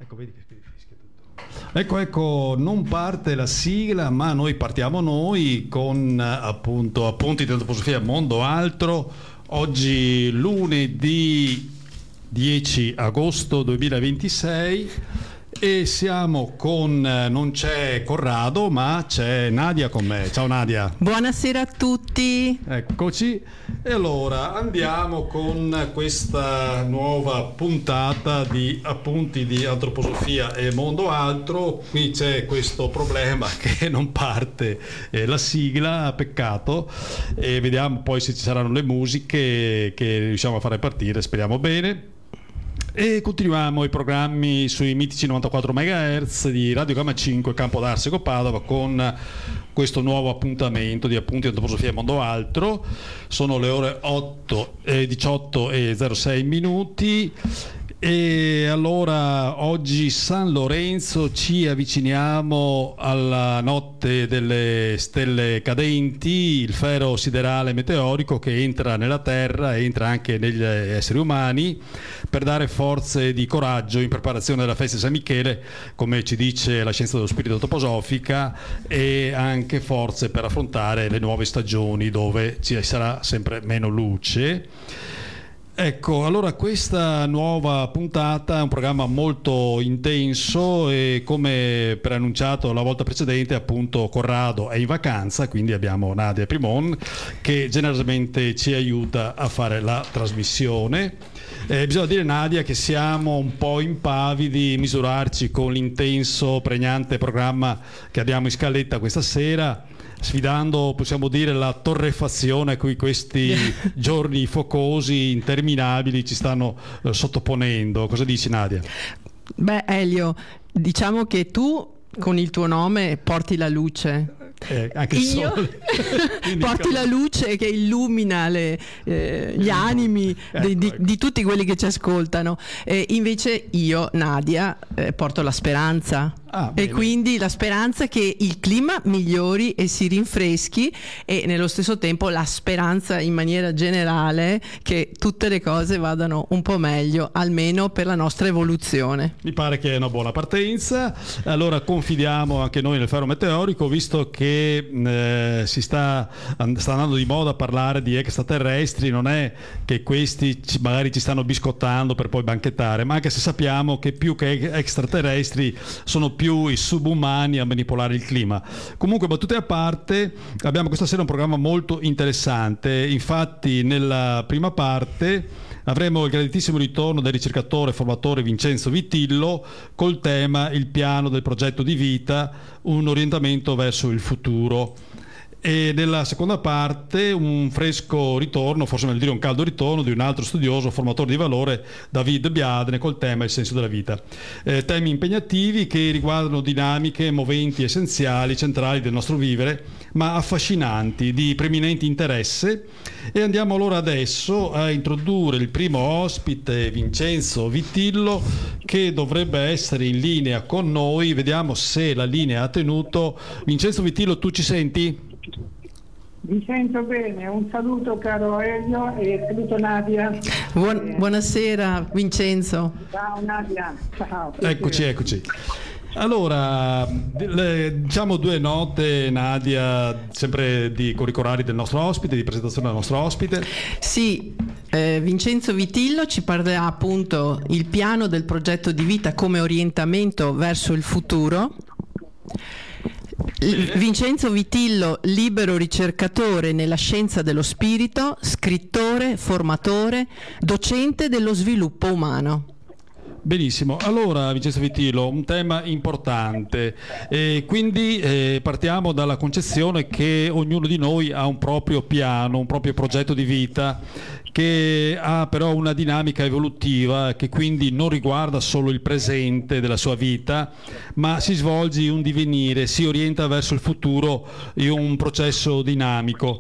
Ecco, vedi che fischia tutto. Ecco, non parte la sigla, ma noi partiamo con appunto appunti di antroposofia Mondo Altro. Oggi lunedì 10 agosto 2026 e siamo con, non c'è Corrado, ma c'è Nadia con me. Ciao Nadia. Buonasera a tutti. Eccoci. E allora andiamo con questa nuova puntata di appunti di antroposofia e mondo altro. Qui c'è questo problema che non parte la sigla, peccato, e vediamo poi se ci saranno le musiche che riusciamo a fare partire, speriamo bene. E continuiamo i programmi sui mitici 94 MHz di Radio Gamma 5 Campo d'Arsego Padova con questo nuovo appuntamento di appunti di antroposofia e mondo altro. Sono le ore 18:06 minuti. E allora oggi San Lorenzo, ci avviciniamo alla notte delle stelle cadenti, il fero siderale meteorico che entra nella Terra, entra anche negli esseri umani per dare forze di coraggio in preparazione della festa di San Michele, come ci dice la scienza dello spirito antroposofica, e anche forze per affrontare le nuove stagioni dove ci sarà sempre meno luce. Ecco, allora questa nuova puntata è un programma molto intenso e, come preannunciato la volta precedente, appunto Corrado è in vacanza, quindi abbiamo Nadia Primon che generosamente ci aiuta a fare la trasmissione. Bisogna dire, Nadia, che siamo un po' impavidi misurarci con l'intenso, pregnante programma che abbiamo in scaletta questa sera, sfidando, possiamo dire, la torrefazione a cui questi giorni focosi, interminabili, ci stanno sottoponendo. Cosa dici, Nadia? Beh, Elio, diciamo che tu con il tuo nome porti la luce. Anche il sole. Porti la luce che illumina gli animi di tutti quelli che ci ascoltano. Invece io, Nadia, porto la speranza. E quindi la speranza che il clima migliori e si rinfreschi, e nello stesso tempo la speranza in maniera generale che tutte le cose vadano un po' meglio, almeno per la nostra evoluzione. Mi pare che è una buona partenza. Allora confidiamo anche noi nel faro meteorico, visto che si sta andando di moda a parlare di extraterrestri. Non è che questi magari ci stanno biscottando per poi banchettare, ma anche se sappiamo che più che extraterrestri sono più i subumani a manipolare il clima. Comunque, battute a parte, abbiamo questa sera un programma molto interessante. Infatti nella prima parte avremo il graditissimo ritorno del ricercatore e formatore Vincenzo Vitillo col tema Il piano del progetto di vita, un orientamento verso il futuro. E nella seconda parte un fresco ritorno, forse meglio dire un caldo ritorno, di un altro studioso, formatore di valore, David Biadne, col tema Il senso della vita. Temi impegnativi che riguardano dinamiche, moventi essenziali, centrali del nostro vivere, ma affascinanti, di preminente interesse. E andiamo allora adesso a introdurre il primo ospite, Vincenzo Vitillo, che dovrebbe essere in linea con noi. Vediamo se la linea ha tenuto. Vincenzo Vitillo, tu ci senti? Vi sento bene, un saluto caro Elio e saluto Nadia. Buonasera Vincenzo. Ciao Nadia, ciao. Eccoci. Allora, diciamo due note, Nadia, sempre di curricolari del nostro ospite, di presentazione del nostro ospite. Sì, Vincenzo Vitillo ci parlerà appunto il piano del progetto di vita come orientamento verso il futuro. Vincenzo Vitillo, libero ricercatore nella scienza dello spirito, scrittore, formatore, docente dello sviluppo umano. Benissimo, allora Vincenzo Vitillo, un tema importante, quindi partiamo dalla concezione che ognuno di noi ha un proprio piano, un proprio progetto di vita, che ha però una dinamica evolutiva, che quindi non riguarda solo il presente della sua vita, ma si svolge in un divenire, si orienta verso il futuro in un processo dinamico.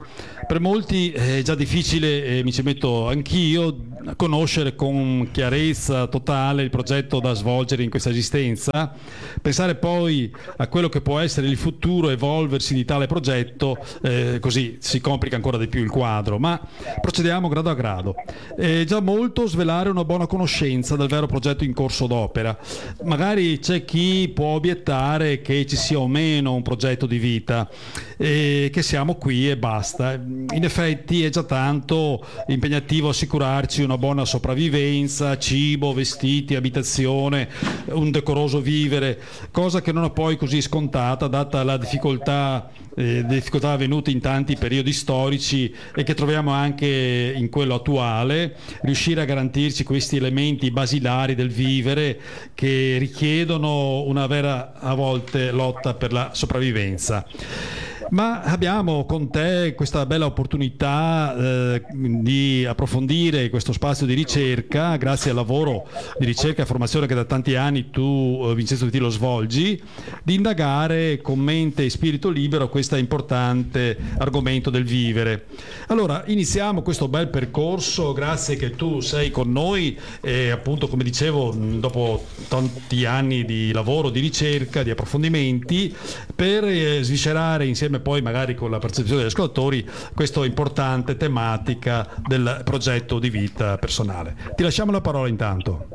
Per molti è già difficile, e mi ci metto anch'io, conoscere con chiarezza totale il progetto da svolgere in questa esistenza. Pensare poi a quello che può essere il futuro evolversi di tale progetto, così si complica ancora di più il quadro, ma procediamo grado a grado. È già molto svelare una buona conoscenza del vero progetto in corso d'opera. Magari c'è chi può obiettare che ci sia o meno un progetto di vita, che siamo qui e basta. In effetti è già tanto impegnativo assicurarci una buona sopravvivenza, cibo, vestiti, abitazione, un decoroso vivere, cosa che non è poi così scontata data la difficoltà avvenute in tanti periodi storici e che troviamo anche in quello attuale. Riuscire a garantirci questi elementi basilari del vivere che richiedono una vera, a volte, lotta per la sopravvivenza. Ma abbiamo con te questa bella opportunità di approfondire questo spazio di ricerca, grazie al lavoro di ricerca e formazione che da tanti anni tu, Vincenzo Di Tillo, svolgi, di indagare con mente e spirito libero questo importante argomento del vivere. Allora, iniziamo questo bel percorso, grazie che tu sei con noi e appunto, come dicevo, dopo tanti anni di lavoro, di ricerca, di approfondimenti, per sviscerare insieme poi magari con la percezione degli ascoltatori questa importante tematica del progetto di vita personale. Ti lasciamo la parola intanto.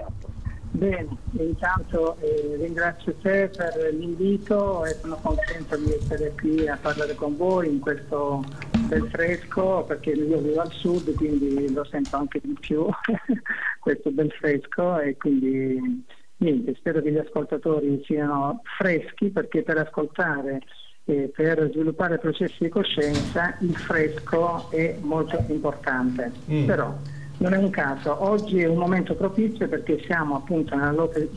Bene, intanto ringrazio te per l'invito e sono contento di essere qui a parlare con voi in questo bel fresco, perché io vivo al sud, quindi lo sento anche di più questo bel fresco, e quindi niente, spero che gli ascoltatori siano freschi, perché per ascoltare per sviluppare processi di coscienza il fresco è molto importante. Però non è un caso, oggi è un momento propizio perché siamo appunto nella notte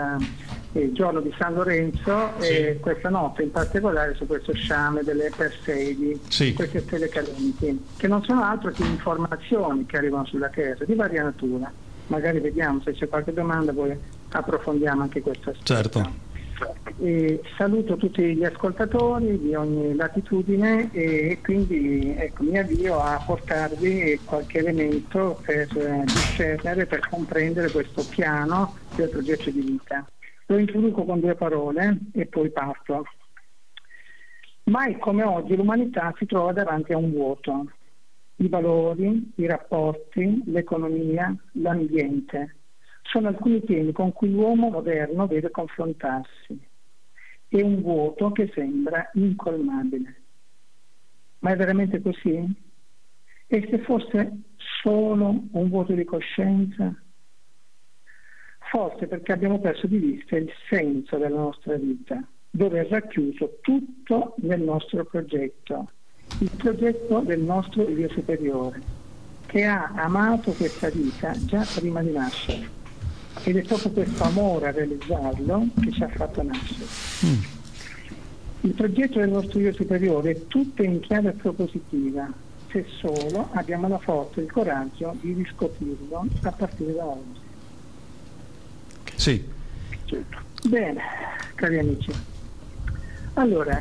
del giorno di San Lorenzo, e questa notte in particolare su questo sciame delle Perseidi, queste stelle cadenti, che non sono altro che informazioni che arrivano sulla Terra di varia natura. Magari vediamo se c'è qualche domanda, poi approfondiamo anche questo aspetto. Certo. Saluto tutti gli ascoltatori di ogni latitudine e quindi mi avvio a portarvi qualche elemento per discernere, per comprendere questo piano del progetto di vita. Lo introduco con 2 parole e poi parto. Mai come oggi l'umanità si trova davanti a un vuoto. I valori, i rapporti, l'economia, l'ambiente sono alcuni temi con cui l'uomo moderno deve confrontarsi. È un vuoto che sembra incolmabile. Ma è veramente così? E se fosse solo un vuoto di coscienza? Forse perché abbiamo perso di vista il senso della nostra vita, dove è racchiuso tutto nel nostro progetto, il progetto del nostro io superiore, che ha amato questa vita già prima di nascere. Ed è proprio questo amore a realizzarlo che ci ha fatto nascere. Il progetto del nostro io superiore è tutto in chiave propositiva, se solo abbiamo la forza e il coraggio di riscoprirlo a partire da oggi. Sì. Bene, cari amici. Allora,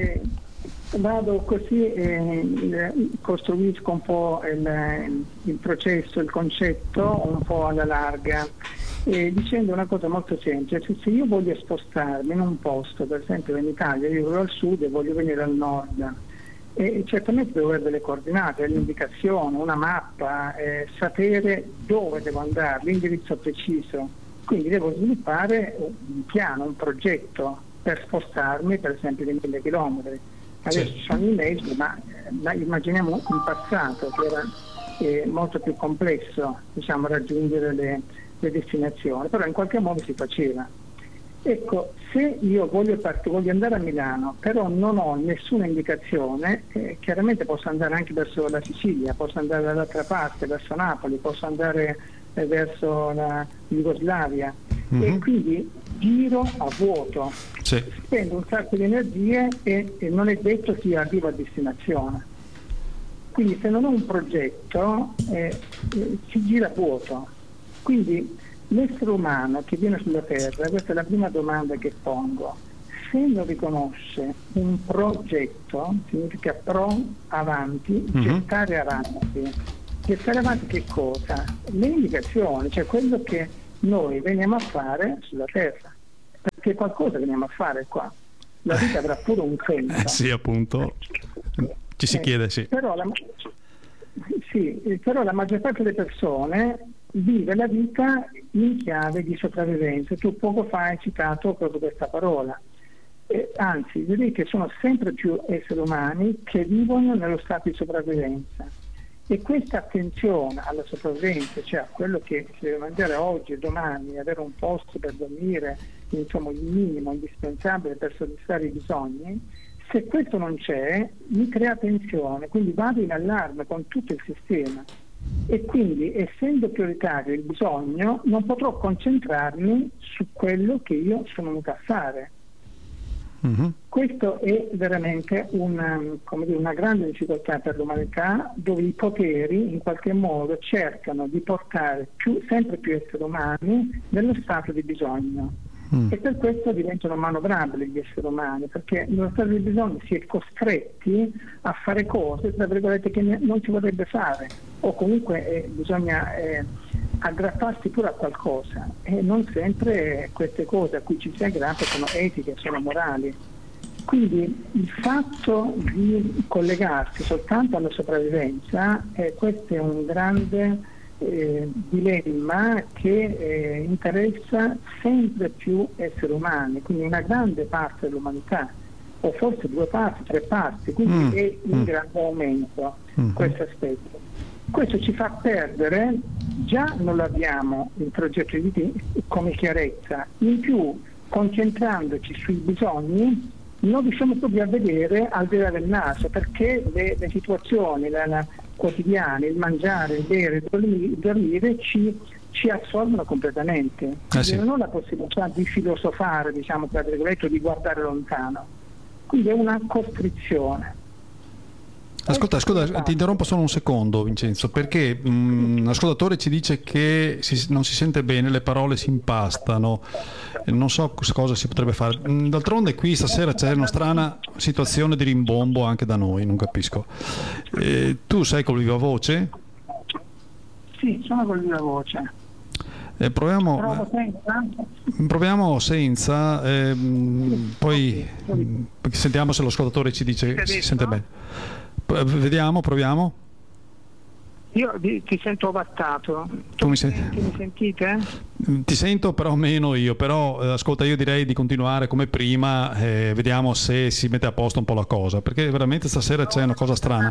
vado così, costruisco un po' il processo, il concetto un po' alla larga, dicendo una cosa molto semplice. Se io voglio spostarmi in un posto, per esempio in Italia, io vivo al sud e voglio venire al nord, certamente devo avere delle coordinate, un'indicazione, una mappa, sapere dove devo andare, l'indirizzo preciso. Quindi devo sviluppare un piano, un progetto per spostarmi, per esempio, di 1000 chilometri. Adesso sono i mezzi, ma immaginiamo un passato che era molto più complesso, diciamo, raggiungere le destinazioni, però in qualche modo si faceva. Ecco, se io voglio andare a Milano, però non ho nessuna indicazione, chiaramente posso andare anche verso la Sicilia, posso andare dall'altra parte, verso Napoli, posso andare verso la Jugoslavia, e quindi giro a vuoto, spendo un sacco di energie e non è detto che io arrivo a destinazione. Quindi se non ho un progetto si gira a vuoto. Quindi l'essere umano che viene sulla Terra, questa è la prima domanda che pongo: se non riconosce un progetto, significa avanti, gettare avanti. Gettare avanti che cosa? Le indicazioni, cioè quello che noi veniamo a fare sulla Terra. Perché qualcosa veniamo a fare qua. La vita avrà pure un senso. Sì, appunto. Ci si chiede, sì. Però la maggior parte delle persone vive la vita in chiave di sopravvivenza. Tu poco fa hai citato proprio questa parola. Anzi, direi che sono sempre più esseri umani che vivono nello stato di sopravvivenza. E questa attenzione alla sopravvivenza, cioè a quello che si deve mangiare oggi e domani, avere un posto per dormire, insomma il minimo indispensabile per soddisfare i bisogni, se questo non c'è mi crea tensione, quindi vado in allarme con tutto il sistema e quindi, essendo prioritario il bisogno, non potrò concentrarmi su quello che io sono venuto a fare. Questo è veramente una grande difficoltà per l'umanità, dove i poteri in qualche modo cercano di portare sempre più esseri umani nello stato di bisogno. E per questo diventano manovrabili gli esseri umani, perché nello stato di bisogno si è costretti a fare cose, tra virgolette, che non si vorrebbe fare, o comunque bisogna aggrapparsi pure a qualcosa, e non sempre queste cose a cui ci si aggrappa sono etiche, sono morali. Quindi il fatto di collegarsi soltanto alla sopravvivenza, questo è un grande dilemma che interessa sempre più esseri umani, quindi una grande parte dell'umanità, o forse 2 parti, 3 parti, quindi è in grande aumento questo aspetto. Questo ci fa perdere, già non l'abbiamo il progetto di vita come chiarezza, in più concentrandoci sui bisogni non riusciamo proprio a vedere al di là del naso, perché le situazioni quotidiane, il mangiare, il bere, il dormire ci assorbono completamente. Sì. Non ho la possibilità di filosofare, diciamo, tra virgolette, di guardare lontano. Quindi è una costrizione. Ascolta, ti interrompo solo un secondo, Vincenzo, perché l'ascoltatore ci dice che non si sente bene, le parole si impastano, non so cosa si potrebbe fare. D'altronde qui stasera c'è una strana situazione di rimbombo anche da noi, non capisco. Tu sei col viva voce? Sì, sono col viva voce. Proviamo senza, poi sentiamo se l'ascoltatore ci dice che si sente bene. Vediamo, proviamo. Io ti sento ovattato. Tu mi sentite? Ti sento però meno io, però ascolta, io direi di continuare come prima, vediamo se si mette a posto un po' la cosa, perché veramente stasera c'è una cosa strana.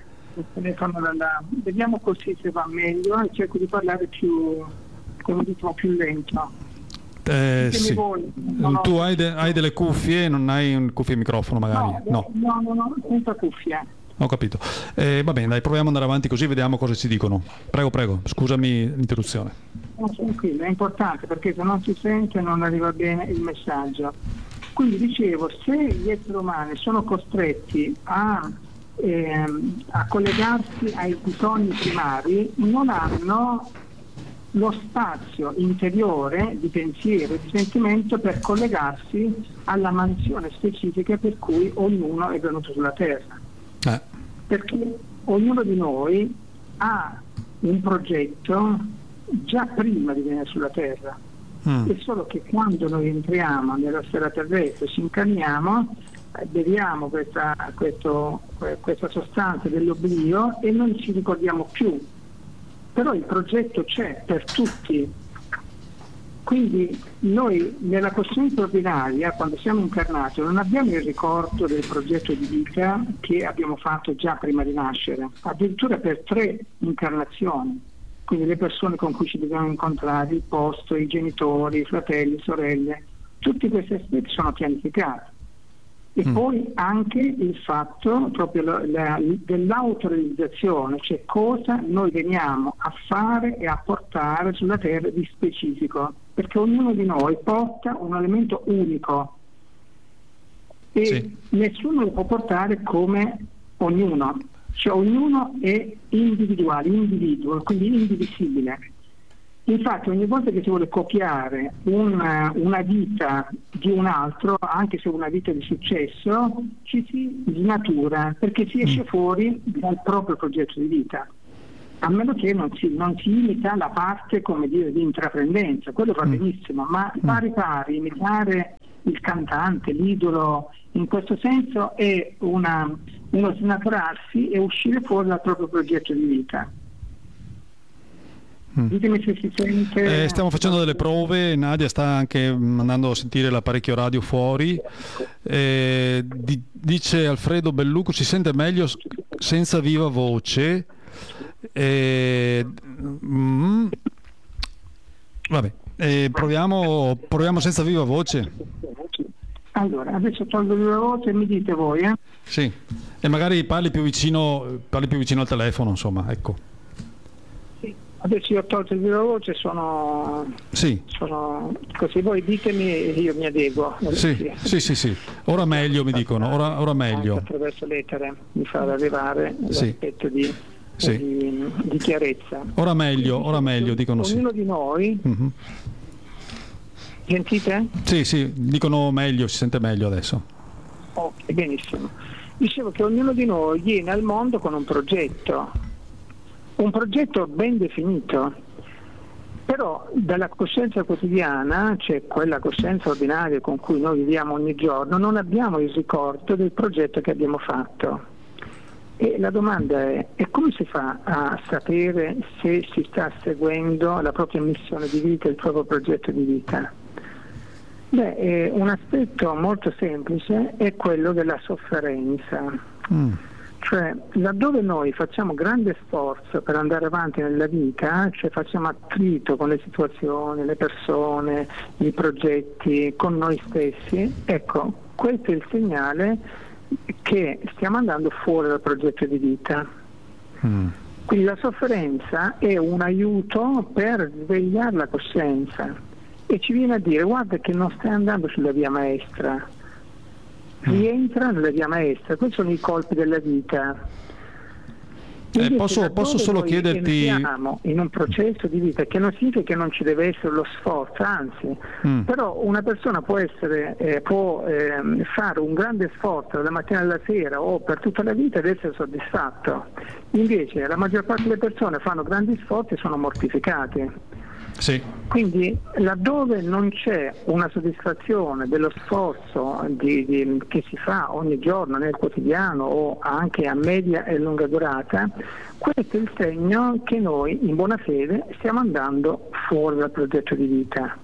Vediamo così se va meglio e cerco di parlare più, come dico, più lento. Sì. Tu hai delle cuffie, non hai un cuffie microfono magari? No, senza cuffie. Ho capito. Va bene, dai, proviamo ad andare avanti così, vediamo cosa ci dicono. Prego, scusami l'interruzione. Tranquillo, è importante, perché se non si sente non arriva bene il messaggio. Quindi dicevo, se gli esseri umani sono costretti a collegarsi ai bisogni primari, non hanno lo spazio interiore di pensiero e di sentimento per collegarsi alla mansione specifica per cui ognuno è venuto sulla Terra. Perché ognuno di noi ha un progetto già prima di venire sulla Terra. È solo che quando noi entriamo nella sfera terrestre, ci incarniamo, beviamo questa sostanza dell'oblio e non ci ricordiamo più. Però il progetto c'è per tutti. Quindi noi nella coscienza ordinaria, quando siamo incarnati, non abbiamo il ricordo del progetto di vita che abbiamo fatto già prima di nascere, addirittura per 3 incarnazioni. Quindi le persone con cui ci dobbiamo incontrare, il posto, i genitori, i fratelli, sorelle, tutti questi aspetti sono pianificati. E poi anche il fatto proprio dell'autorealizzazione, cioè cosa noi veniamo a fare e a portare sulla Terra di specifico, perché ognuno di noi porta un elemento unico e nessuno lo può portare come ognuno, cioè ognuno è individuale, individuo, quindi indivisibile. Infatti ogni volta che si vuole copiare una vita di un altro, anche se una vita di successo, ci si snatura perché si esce fuori dal proprio progetto di vita, a meno che non si imita la parte, come dire, di intraprendenza. Quello va benissimo, ma pari imitare il cantante, l'idolo, in questo senso è uno snaturarsi e uscire fuori dal proprio progetto di vita. Ditemi se si sente. Stiamo facendo delle prove, Nadia sta anche andando a sentire l'apparecchio radio fuori. Dice Alfredo Bellucco, si sente meglio senza viva voce. Proviamo senza viva voce. Allora, adesso tolgo viva voce e mi dite voi, Sì, e magari parli più vicino al telefono, insomma, ecco. Adesso io ho tolto il viva voce, sono così, voi ditemi e io mi adeguo. Sì. Ora meglio, mi dicono, ora meglio. Anche attraverso l'etere mi fa arrivare l'aspetto di chiarezza. Ora meglio, dicono sì. Ognuno di noi, sentite? Sì, dicono meglio, si sente meglio adesso. Ok, benissimo. Dicevo che ognuno di noi viene al mondo con un progetto ben definito, però dalla coscienza quotidiana, cioè quella coscienza ordinaria con cui noi viviamo ogni giorno, non abbiamo il ricordo del progetto che abbiamo fatto. E la domanda è come si fa a sapere se si sta seguendo la propria missione di vita, il proprio progetto di vita? Un aspetto molto semplice è quello della sofferenza. Cioè, laddove noi facciamo grande sforzo per andare avanti nella vita, cioè facciamo attrito con le situazioni, le persone, i progetti, con noi stessi, ecco, questo è il segnale che stiamo andando fuori dal progetto di vita. Quindi la sofferenza è un aiuto per svegliare la coscienza e ci viene a dire: guarda che non stai andando sulla via maestra, rientra nella via maestra. Questi sono i colpi della vita. Posso solo chiederti, siamo in un processo di vita che non significa che non ci deve essere lo sforzo, anzi, però una persona può fare un grande sforzo dalla mattina alla sera o per tutta la vita ed essere soddisfatto. Invece la maggior parte delle persone fanno grandi sforzi e sono mortificati. Sì. Quindi laddove non c'è una soddisfazione dello sforzo che si fa ogni giorno nel quotidiano o anche a media e lunga durata, questo è il segno che noi in buona fede stiamo andando fuori dal progetto di vita.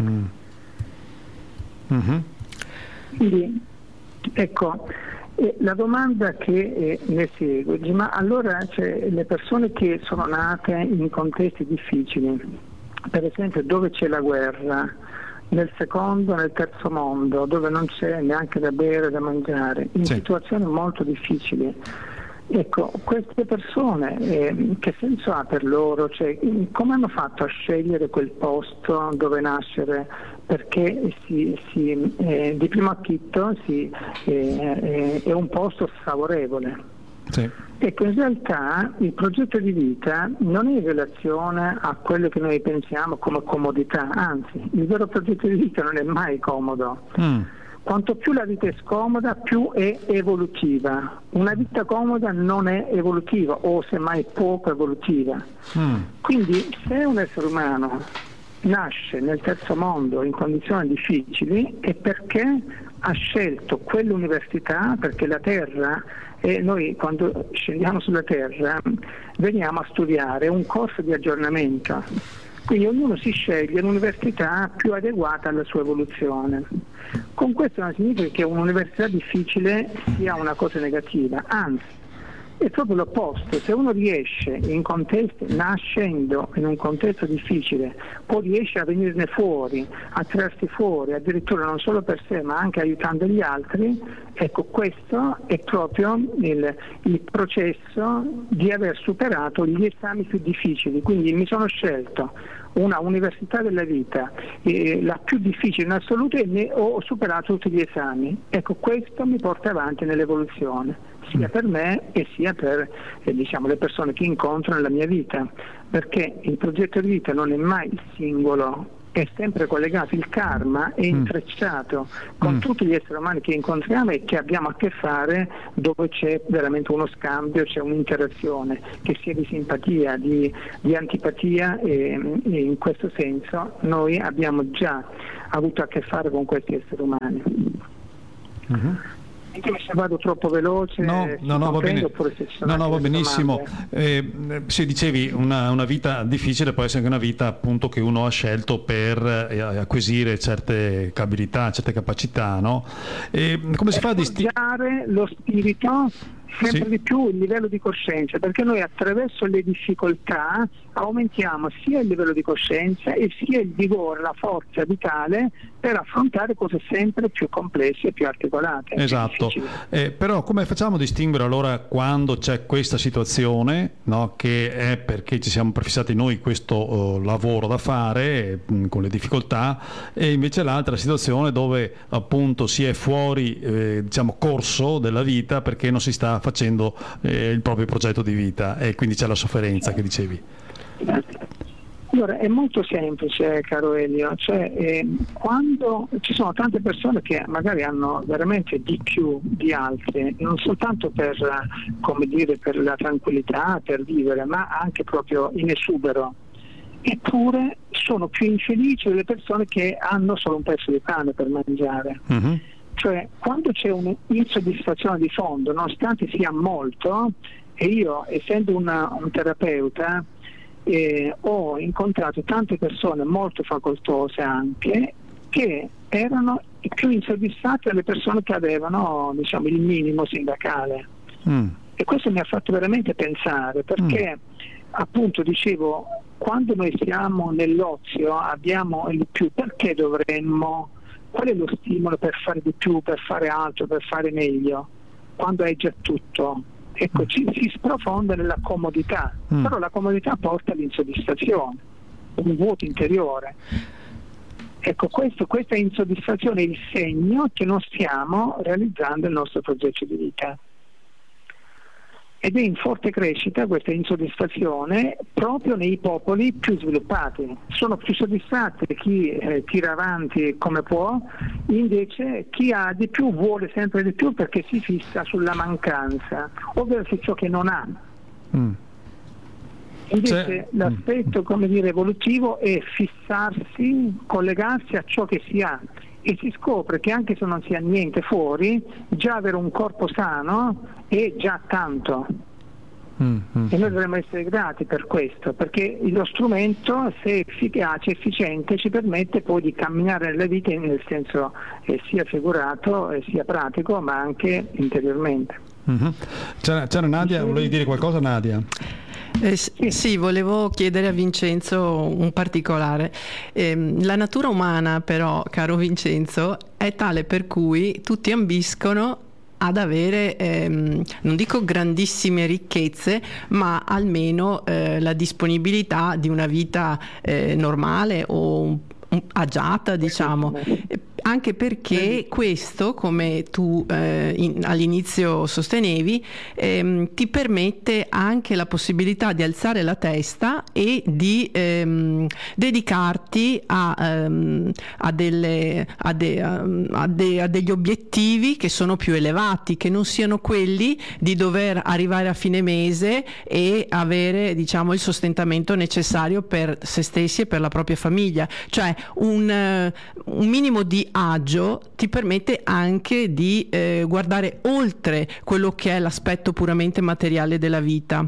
Quindi ecco, la domanda che ne segue, ma allora le persone che sono nate in contesti difficili, per esempio dove c'è la guerra, nel secondo, nel terzo mondo, dove non c'è neanche da bere, da mangiare, in situazioni molto difficili, ecco, queste persone che senso ha per loro? Cioè, come hanno fatto a scegliere quel posto dove nascere? Perché di primo acchito è un posto sfavorevole. Sì. Ecco, in realtà il progetto di vita non è in relazione a quello che noi pensiamo come comodità, anzi, il vero progetto di vita non è mai comodo. Quanto più la vita è scomoda, più è evolutiva. Una vita comoda non è evolutiva, o semmai poco evolutiva. Quindi se un essere umano nasce nel terzo mondo in condizioni difficili è perché ha scelto quell'università, perché la Terra, e noi quando scendiamo sulla Terra veniamo a studiare un corso di aggiornamento, quindi ognuno si sceglie l'università più adeguata alla sua evoluzione. Con questo non significa che un'università difficile sia una cosa negativa, anzi è proprio l'opposto. Se uno riesce nascendo in un contesto difficile, poi riesce a venirne fuori, a tirarsi fuori, addirittura non solo per sé ma anche aiutando gli altri, ecco, questo è proprio il processo di aver superato gli esami più difficili. Quindi mi sono scelto una università della vita, la più difficile in assoluto, e ne ho superato tutti gli esami. Ecco, questo mi porta avanti nell'evoluzione. sia per me e sia per le persone che incontro nella mia vita, perché il progetto di vita non è mai singolo, è sempre collegato, il karma è intrecciato con tutti gli esseri umani che incontriamo e che abbiamo a che fare, dove c'è veramente uno scambio, c'è un'interazione, che sia di simpatia, di antipatia, e in questo senso noi abbiamo già avuto a che fare con questi esseri umani. Se vado troppo veloce, no, va bene. Va benissimo. Se dicevi una vita difficile può essere anche una vita appunto che uno ha scelto per acquisire certe abilità, certe capacità, no? Come si fa a distinguere lo spirito sempre di più il livello di coscienza, perché noi attraverso le difficoltà aumentiamo sia il livello di coscienza e sia il vigore, la forza vitale per affrontare cose sempre più complesse e più articolate. Esatto, però come facciamo a distinguere allora quando c'è questa situazione, no, che è perché ci siamo prefissati noi questo lavoro da fare con le difficoltà, e invece l'altra situazione dove appunto si è fuori corso della vita perché non si sta facendo il proprio progetto di vita e quindi c'è la sofferenza che dicevi. Allora, è molto semplice, caro Elio, quando ci sono tante persone che magari hanno veramente di più di altre, non soltanto per la tranquillità, per vivere, ma anche proprio in esubero, eppure sono più infelici delle persone che hanno solo un pezzo di pane per mangiare. Cioè, quando c'è un'insoddisfazione di fondo, nonostante sia molto, e io, essendo un terapeuta, ho incontrato tante persone molto facoltose anche, che erano più insoddisfatte delle persone che avevano, il minimo sindacale. E questo mi ha fatto veramente pensare, perché appunto dicevo, quando noi siamo nell'ozio, abbiamo il più, perché dovremmo? Qual è lo stimolo per fare di più, per fare altro, per fare meglio, quando hai già tutto? Ecco, si sprofonda nella comodità, però la comodità porta all'insoddisfazione, un vuoto interiore. Ecco, questa insoddisfazione è il segno che non stiamo realizzando il nostro progetto di vita. Ed è in forte crescita questa insoddisfazione proprio nei popoli più sviluppati. Sono più soddisfatti chi tira avanti come può, invece chi ha di più vuole sempre di più perché si fissa sulla mancanza, ovvero su ciò che non ha. Invece l'aspetto evolutivo è fissarsi, collegarsi a ciò che si ha. E si scopre che anche se non si ha niente fuori, già avere un corpo sano è già tanto. E noi dovremmo essere grati per questo, perché lo strumento, se efficace, efficiente, ci permette poi di camminare nella vita nel senso sia figurato sia pratico, ma anche interiormente. C'era Nadia, volevi dire qualcosa, Nadia? Sì, volevo chiedere a Vincenzo un particolare. La natura umana però, caro Vincenzo, è tale per cui tutti ambiscono ad avere, non dico grandissime ricchezze, ma almeno la disponibilità di una vita normale o agiata, diciamo. Anche perché questo, come tu all'inizio sostenevi, ti permette anche la possibilità di alzare la testa e di dedicarti a degli obiettivi che sono più elevati, che non siano quelli di dover arrivare a fine mese e avere, il sostentamento necessario per se stessi e per la propria famiglia. Cioè un minimo di agio ti permette anche di guardare oltre quello che è l'aspetto puramente materiale della vita.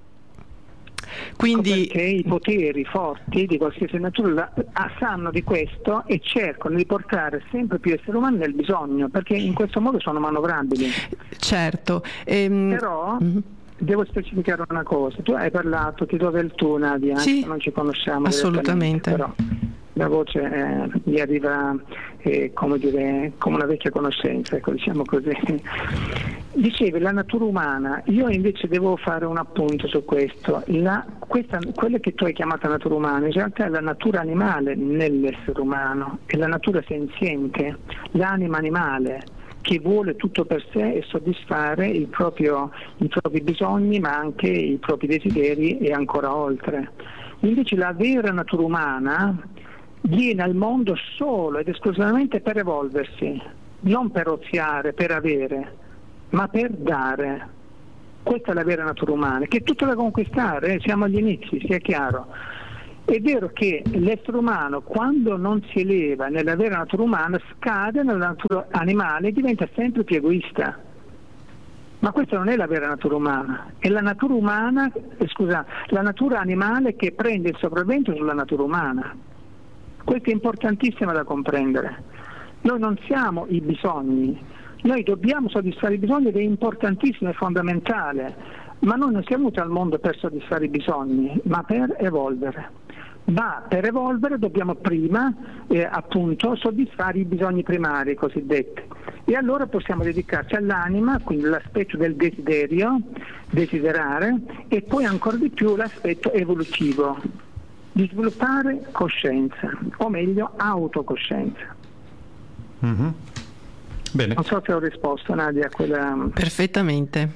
Quindi perché i poteri forti di qualsiasi natura sanno di questo e cercano di portare sempre più esseri umani nel bisogno, perché in questo modo sono manovrabili. Certo. Però devo specificare una cosa. Tu hai parlato, ti do del tu, Nadia, sì, non ci conosciamo assolutamente, però la voce mi arriva come una vecchia conoscenza, ecco, diciamo così. Dicevi la natura umana, io invece devo fare un appunto su questo. Quella che tu hai chiamato natura umana in realtà è la natura animale nell'essere umano, è la natura senziente, l'anima animale, che vuole tutto per sé e soddisfare i propri bisogni, ma anche i propri desideri e ancora oltre. Invece la vera natura umana viene al mondo solo ed esclusivamente per evolversi, non per oziare, per avere, ma per dare. Questa è la vera natura umana, che è tutta da conquistare, siamo agli inizi, sia chiaro. È vero che l'essere umano, quando non si eleva nella vera natura umana, scade nella natura animale e diventa sempre più egoista. Ma questa non è la vera natura umana, è la natura umana, la natura animale che prende il sopravvento sulla natura umana. Questo è importantissimo da comprendere. Noi non siamo i bisogni, noi dobbiamo soddisfare i bisogni ed è importantissimo e fondamentale, ma noi non siamo venuti al mondo per soddisfare i bisogni, ma per evolvere. Ma per evolvere dobbiamo prima appunto soddisfare i bisogni primari cosiddetti, e allora possiamo dedicarci all'anima, quindi l'aspetto del desiderio, desiderare, e poi ancora di più l'aspetto evolutivo, di sviluppare coscienza, o meglio autocoscienza. Mm-hmm. Bene. Non so se ho risposto, Nadia, a quella... Perfettamente.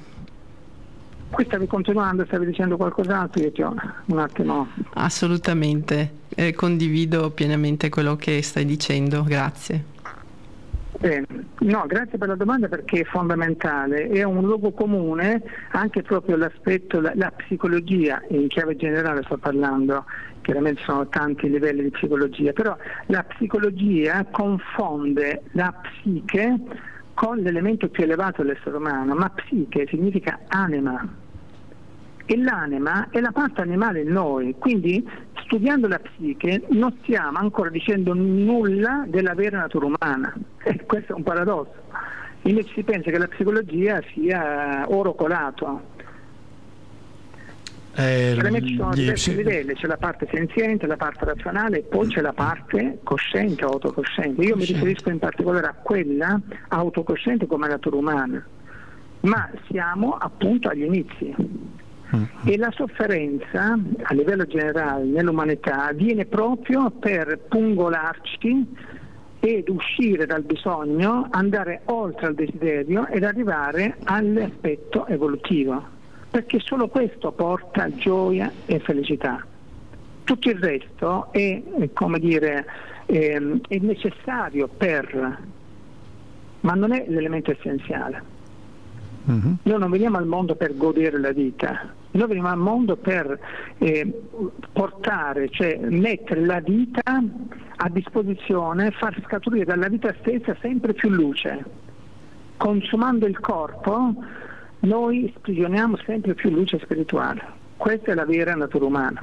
Qui stavi continuando, stavi dicendo qualcos'altro, io ti ho un attimo... Assolutamente, condivido pienamente quello che stai dicendo, grazie. Bene. No, grazie per la domanda, perché è fondamentale, è un luogo comune anche proprio l'aspetto, la psicologia, in chiave generale sto parlando, chiaramente sono tanti livelli di psicologia, però la psicologia confonde la psiche con l'elemento più elevato dell'essere umano, ma psiche significa anima, e l'anima è la parte animale in noi, quindi studiando la psiche non stiamo ancora dicendo nulla della vera natura umana, questo è un paradosso. Invece si pensa che la psicologia sia oro colato. Chiaramente ci sono diversi livelli, c'è la parte senziente, la parte razionale e poi c'è la parte cosciente, autocosciente. Io mi riferisco in particolare a quella autocosciente come natura umana, ma siamo appunto agli inizi. E la sofferenza a livello generale nell'umanità viene proprio per pungolarci ed uscire dal bisogno, andare oltre al desiderio ed arrivare all'aspetto evolutivo, perché solo questo porta gioia e felicità. Tutto il resto è, come dire, è necessario ma non è l'elemento essenziale. Mm-hmm. Noi non veniamo al mondo per godere la vita, noi veniamo al mondo per portare, cioè mettere la vita a disposizione, far scaturire dalla vita stessa sempre più luce. Consumando il corpo noi sprigioniamo sempre più luce spirituale. Questa è la vera natura umana.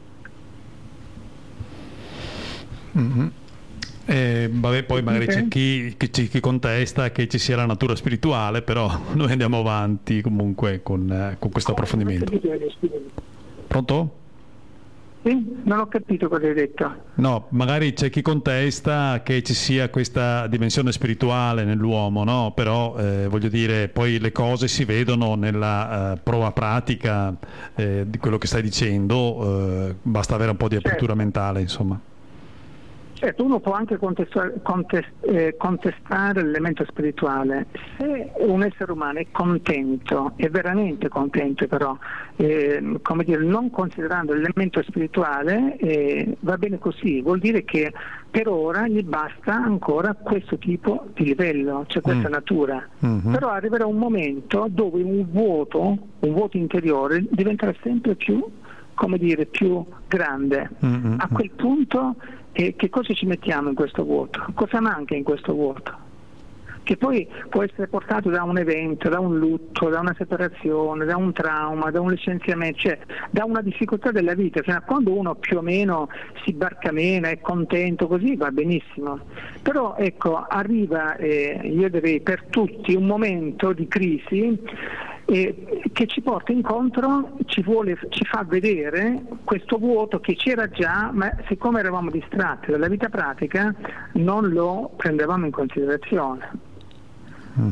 Mm-hmm. Vabbè, poi magari c'è chi contesta che ci sia la natura spirituale, però noi andiamo avanti comunque con questo approfondimento. Pronto? Sì? Non ho capito cosa hai detto. No, magari c'è chi contesta che ci sia questa dimensione spirituale nell'uomo, no? Però voglio dire, poi le cose si vedono nella prova pratica di quello che stai dicendo, basta avere un po' di apertura mentale, insomma. Certo, uno può anche contestare l'elemento spirituale. Se un essere umano è contento, è veramente contento, però come dire, non considerando l'elemento spirituale, va bene così, vuol dire che per ora gli basta ancora questo tipo di livello, cioè questa natura. Mm-hmm. Però arriverà un momento dove un vuoto interiore diventerà sempre più, come dire, più grande. Mm-hmm. A quel punto che cosa ci mettiamo in questo vuoto? Cosa manca in questo vuoto? Che poi può essere portato da un evento, da un lutto, da una separazione, da un trauma, da un licenziamento, cioè da una difficoltà della vita. Fino a quando uno più o meno si barcamena, è contento, così va benissimo. Però ecco, arriva, io direi per tutti, un momento di crisi che ci porta incontro, ci fa vedere questo vuoto che c'era già, ma siccome eravamo distratti dalla vita pratica non lo prendevamo in considerazione. Mm-hmm.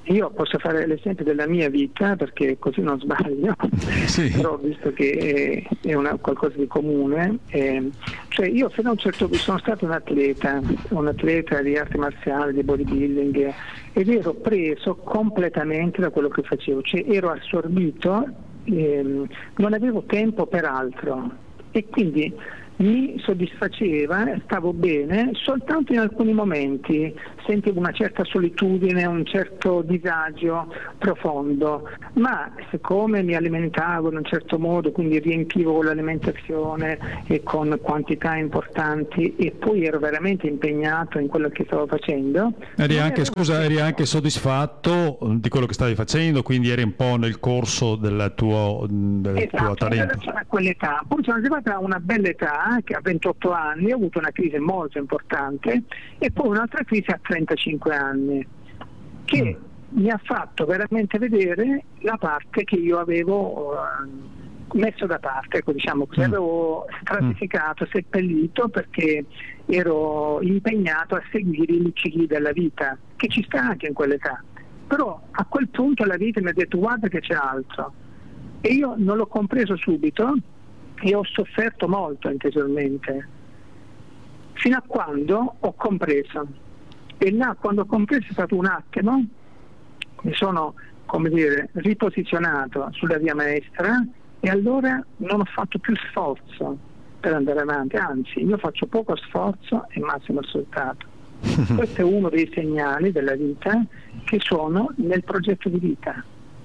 Io posso fare l'esempio della mia vita perché così non sbaglio, sì. Però visto che è qualcosa di comune, cioè io fino a un certo punto sono stato un atleta di arti marziali, di bodybuilding, ed ero preso completamente da quello che facevo, cioè ero assorbito, non avevo tempo per altro e quindi mi soddisfaceva, stavo bene, soltanto in alcuni momenti sentivo una certa solitudine, un certo disagio profondo, ma siccome mi alimentavo in un certo modo, quindi riempivo con l'alimentazione e con quantità importanti e poi ero veramente impegnato in quello che stavo facendo. Eri anche soddisfatto di quello che stavi facendo, quindi eri un po' nel corso del tuo talento. A quell'età, poi sono arrivata a una bella età che a 28 anni ho avuto una crisi molto importante e poi un'altra crisi a 35 anni che mi ha fatto veramente vedere la parte che io avevo messo da parte, ecco, diciamo così, avevo stratificato, seppellito perché ero impegnato a seguire i luccichi della vita, che ci sta anche in quell'età, però a quel punto la vita mi ha detto guarda che c'è altro e io non l'ho compreso subito e ho sofferto molto interiormente fino a quando ho compreso, e là quando ho compreso è stato un attimo, mi sono, come dire, riposizionato sulla via maestra e allora non ho fatto più sforzo per andare avanti, anzi io faccio poco sforzo e massimo risultato. Questo è uno dei segnali della vita che sono nel progetto di vita.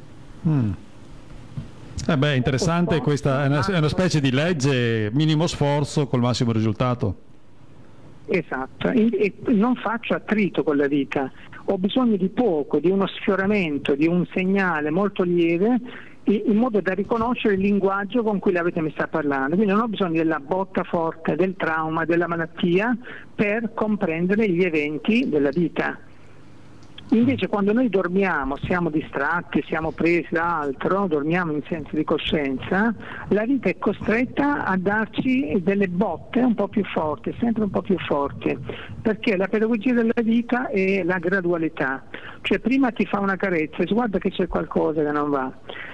Interessante, questa è una specie di legge, minimo sforzo col massimo risultato. Esatto, e non faccio attrito con la vita, ho bisogno di poco, di uno sfioramento, di un segnale molto lieve in modo da riconoscere il linguaggio con cui la vita mi sta parlando, quindi non ho bisogno della botta forte, del trauma, della malattia per comprendere gli eventi della vita. Invece quando noi dormiamo, siamo distratti, siamo presi da altro, dormiamo in senso di coscienza, la vita è costretta a darci delle botte un po' più forti, sempre un po' più forti, perché la pedagogia della vita è la gradualità, cioè prima ti fa una carezza e si guarda che c'è qualcosa che non va.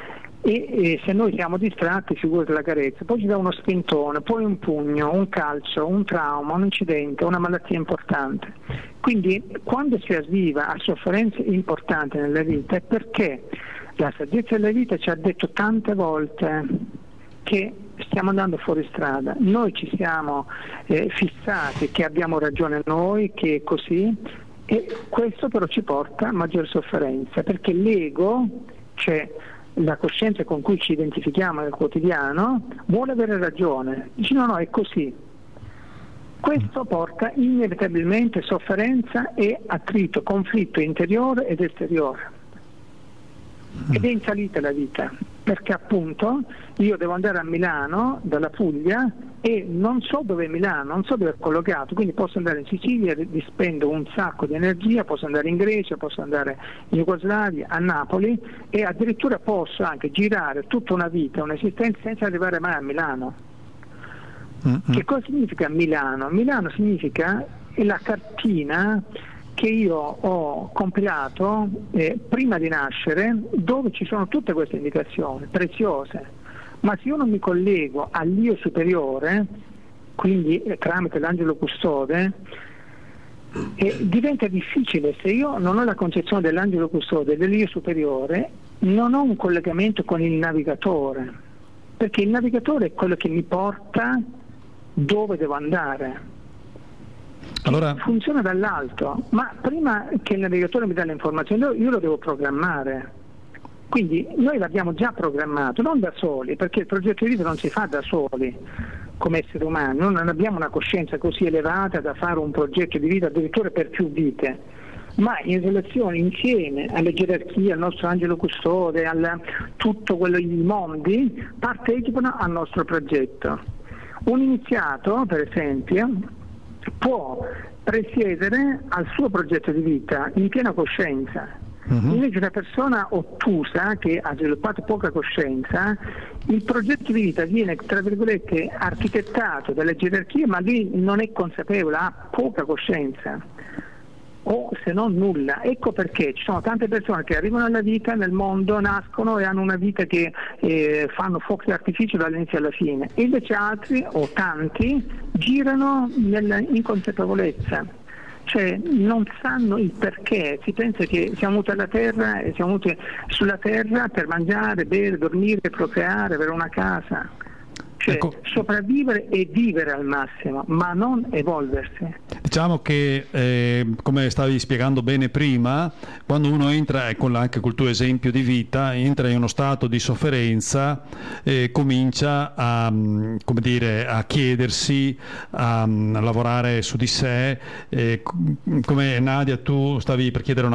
E se noi siamo distratti, figurati la carezza, poi ci dà uno spintone, poi un pugno, un calcio, un trauma, un incidente, una malattia importante. Quindi quando si arriva a sofferenze importanti nella vita è perché la saggezza della vita ci ha detto tante volte che stiamo andando fuori strada, noi ci siamo fissati che abbiamo ragione noi, che è così, e questo però ci porta a maggiore sofferenza, perché l'ego, cioè la coscienza con cui ci identifichiamo nel quotidiano, vuole avere ragione, dice no, è così. Questo porta inevitabilmente sofferenza e attrito, conflitto interiore ed esteriore. Ed è in salita la vita, perché appunto io devo andare a Milano dalla Puglia e non so dove è Milano, non so dove è collocato, quindi posso andare in Sicilia, spendo un sacco di energia, posso andare in Grecia, posso andare in Jugoslavia, a Napoli, e addirittura posso anche girare tutta una vita, un'esistenza senza arrivare mai a Milano. Che cosa significa Milano? Milano significa la cartina che io ho compilato prima di nascere, dove ci sono tutte queste indicazioni preziose. Ma se io non mi collego all'io superiore, quindi tramite l'angelo custode, diventa difficile. Se io non ho la concezione dell'angelo custode, dell'io superiore, non ho un collegamento con il navigatore, perché il navigatore è quello che mi porta dove devo andare. Allora funziona dall'alto, ma prima che il navigatore mi dà le informazioni io lo devo programmare. Quindi noi l'abbiamo già programmato, non da soli, perché il progetto di vita non si fa da soli come esseri umani, noi non abbiamo una coscienza così elevata da fare un progetto di vita addirittura per più vite, ma in relazione insieme alle gerarchie, al nostro angelo custode, a tutto quello i mondi partecipano al nostro progetto. Un iniziato, per esempio, può presiedere al suo progetto di vita in piena coscienza. Invece una persona ottusa che ha sviluppato poca coscienza, il progetto di vita viene tra virgolette architettato dalle gerarchie, ma lui non è consapevole, ha poca coscienza. o se non nulla. Ecco perché ci sono tante persone che arrivano alla vita, nel mondo, nascono e hanno una vita che fanno fuochi d'artificio dall'inizio alla fine, e invece altri o tanti girano nella inconsapevolezza, cioè non sanno il perché. Si pensa che siamo venuti alla terra e siamo venuti sulla terra per mangiare, bere, dormire, procreare, avere una casa. Cioè, sopravvivere e vivere al massimo, ma non evolversi. Diciamo che, come stavi spiegando bene prima, quando uno entra, anche col tuo esempio di vita, entra in uno stato di sofferenza, comincia a chiedersi, a lavorare su di sé, come Nadia tu stavi per chiedere una